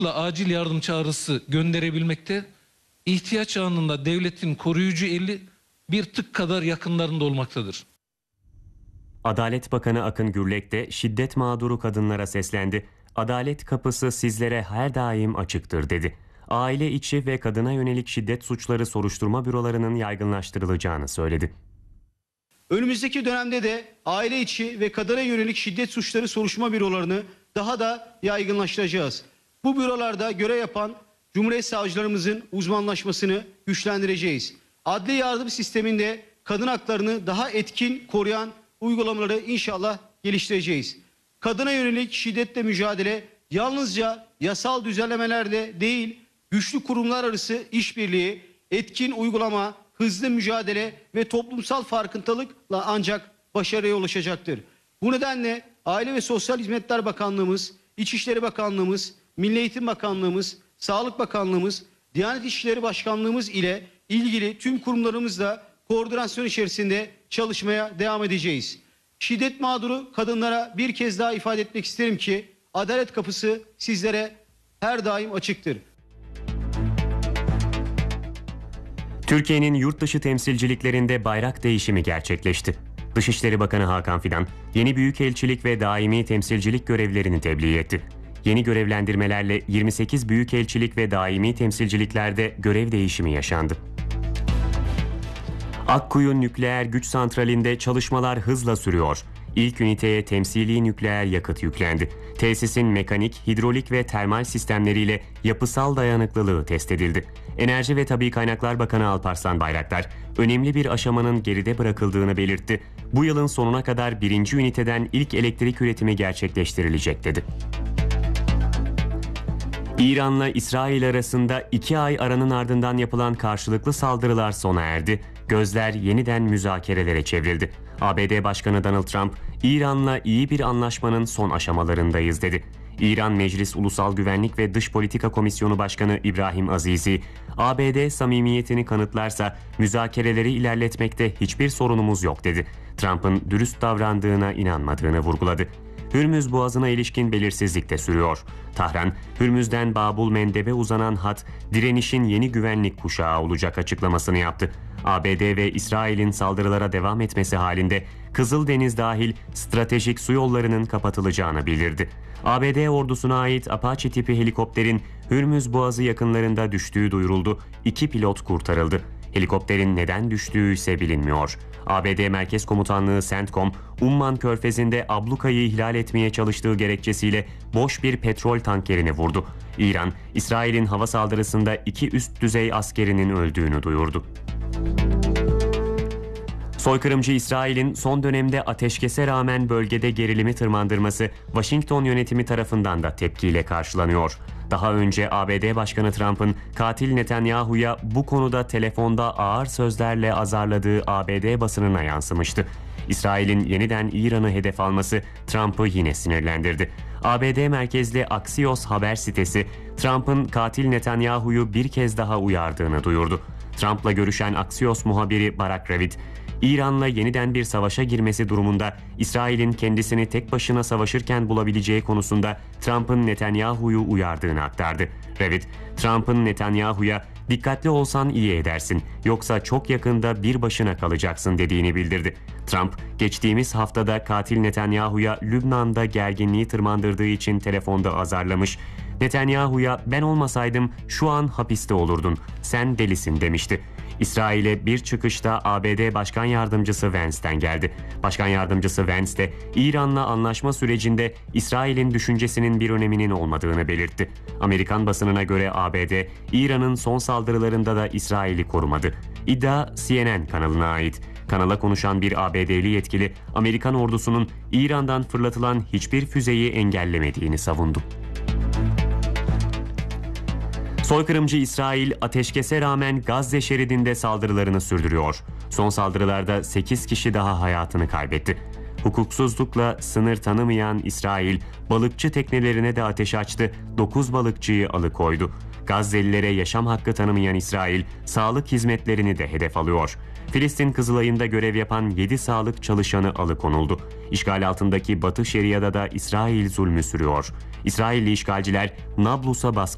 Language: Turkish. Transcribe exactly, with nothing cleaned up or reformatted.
acil yardım çağrısı gönderebilmekte, ihtiyaç anında devletin koruyucu eli bir tık kadar yakınlarında olmaktadır. Adalet Bakanı Akın Gürlek de şiddet mağduru kadınlara seslendi. Adalet kapısı sizlere her daim açıktır dedi. Aile içi ve kadına yönelik şiddet suçları soruşturma bürolarının yaygınlaştırılacağını söyledi. Önümüzdeki dönemde de aile içi ve kadına yönelik şiddet suçları soruşturma bürolarını daha da yaygınlaştıracağız. Bu bürolarda görev yapan Cumhuriyet savcılarımızın uzmanlaşmasını güçlendireceğiz. Adli yardım sisteminde kadın haklarını daha etkin koruyan uygulamaları inşallah geliştireceğiz. Kadına yönelik şiddetle mücadele yalnızca yasal düzenlemelerle değil, güçlü kurumlar arası işbirliği, etkin uygulama, hızlı mücadele ve toplumsal farkındalıkla ancak başarıya ulaşacaktır. Bu nedenle Aile ve Sosyal Hizmetler Bakanlığımız, İçişleri Bakanlığımız, Milli Eğitim Bakanlığımız, Sağlık Bakanlığımız, Diyanet İşleri Başkanlığımız ile ilgili tüm kurumlarımızla koordinasyon içerisinde çalışmaya devam edeceğiz. Şiddet mağduru kadınlara bir kez daha ifade etmek isterim ki adalet kapısı sizlere her daim açıktır. Türkiye'nin yurt dışı temsilciliklerinde bayrak değişimi gerçekleşti. Dışişleri Bakanı Hakan Fidan, yeni büyükelçilik ve daimi temsilcilik görevlerini tebliğ etti. Yeni görevlendirmelerle yirmi sekiz büyükelçilik ve daimi temsilciliklerde görev değişimi yaşandı. Akkuyu Nükleer Güç Santrali'nde çalışmalar hızla sürüyor. İlk üniteye temsili nükleer yakıt yüklendi. Tesisin mekanik, hidrolik ve termal sistemleriyle yapısal dayanıklılığı test edildi. Enerji ve Tabii Kaynaklar Bakanı Alparslan Bayraktar, önemli bir aşamanın geride bırakıldığını belirtti. Bu yılın sonuna kadar birinci üniteden ilk elektrik üretimi gerçekleştirilecek dedi. İran'la İsrail arasında iki ay aranın ardından yapılan karşılıklı saldırılar sona erdi. Gözler yeniden müzakerelere çevrildi. A B D Başkanı Donald Trump, İran'la iyi bir anlaşmanın son aşamalarındayız dedi. İran Meclis Ulusal Güvenlik ve Dış Politika Komisyonu Başkanı İbrahim Azizi, A B D samimiyetini kanıtlarsa müzakereleri ilerletmekte hiçbir sorunumuz yok dedi. Trump'ın dürüst davrandığına inanmadığını vurguladı. Hürmüz Boğazı'na ilişkin belirsizlik de sürüyor. Tahran, Hürmüz'den Babul Mendeb'e uzanan hat, direnişin yeni güvenlik kuşağı olacak açıklamasını yaptı. A B D ve İsrail'in saldırılara devam etmesi halinde Kızıldeniz dahil stratejik su yollarının kapatılacağını bildirdi. A B D ordusuna ait Apache tipi helikopterin Hürmüz Boğazı yakınlarında düştüğü duyuruldu. İki pilot kurtarıldı. Helikopterin neden düştüğü ise bilinmiyor. A B D Merkez Komutanlığı CENTCOM, Umman Körfezi'nde ablukayı ihlal etmeye çalıştığı gerekçesiyle boş bir petrol tankerini vurdu. İran, İsrail'in hava saldırısında iki üst düzey askerinin öldüğünü duyurdu. Soykırımcı İsrail'in son dönemde ateşkese rağmen bölgede gerilimi tırmandırması Washington yönetimi tarafından da tepkiyle karşılanıyor. Daha önce A B D Başkanı Trump'ın katil Netanyahu'ya bu konuda telefonda ağır sözlerle azarladığı A B D basınına yansımıştı. İsrail'in yeniden İran'ı hedef alması Trump'ı yine sinirlendirdi. A B D merkezli Axios haber sitesi Trump'ın katil Netanyahu'yu bir kez daha uyardığını duyurdu. Trump'la görüşen Axios muhabiri Barak Ravid, İran'la yeniden bir savaşa girmesi durumunda İsrail'in kendisini tek başına savaşırken bulabileceği konusunda Trump'ın Netanyahu'yu uyardığını aktardı. Ravid, Trump'ın Netanyahu'ya "dikkatli olsan iyi edersin, yoksa çok yakında bir başına kalacaksın" dediğini bildirdi. Trump, geçtiğimiz haftada katil Netanyahu'ya Lübnan'da gerginliği tırmandırdığı için telefonda azarlamış, "Netanyahu'ya ben olmasaydım şu an hapiste olurdun, sen delisin" demişti. İsrail'e bir çıkışta A B D Başkan Yardımcısı Vance'den geldi. Başkan Yardımcısı Vance de İran'la anlaşma sürecinde İsrail'in düşüncesinin bir öneminin olmadığını belirtti. Amerikan basınına göre A B D, İran'ın son saldırılarında da İsrail'i korumadı. İddia C N N kanalına ait. Kanala konuşan bir A B D'li yetkili, Amerikan ordusunun İran'dan fırlatılan hiçbir füzeyi engellemediğini savundu. Soykırımcı İsrail ateşkese rağmen Gazze şeridinde saldırılarını sürdürüyor. Son saldırılarda sekiz kişi daha hayatını kaybetti. Hukuksuzlukla sınır tanımayan İsrail, balıkçı teknelerine de ateş açtı, dokuz balıkçıyı alıkoydu. Gazze'lilere yaşam hakkı tanımayan İsrail, sağlık hizmetlerini de hedef alıyor. Filistin Kızılay'ında görev yapan yedi sağlık çalışanı alıkonuldu. İşgal altındaki Batı Şeria'da da İsrail zulmü sürüyor. İsrailli işgalciler Nablus'a baskın